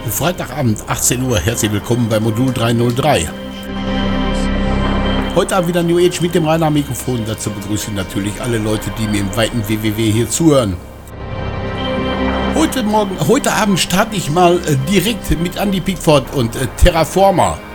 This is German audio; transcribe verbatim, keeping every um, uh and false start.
Freitagabend, achtzehn Uhr. Herzlich willkommen bei Modul dreihundertdrei. Heute Abend wieder New Age mit dem Rainer am Mikrofon. Dazu begrüße ich natürlich alle Leute, die mir im weiten W W W hier zuhören. Heute, Morgen, heute Abend starte ich mal äh, direkt mit Andy Pickford und äh, Terraformer.